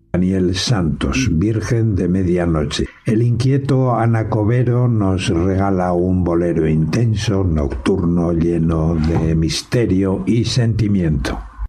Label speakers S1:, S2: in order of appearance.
S1: Daniel Santos, Virgen de Medianoche. El inquieto Anacobero nos regala un bolero intenso, nocturno, lleno de misterio y sentimiento.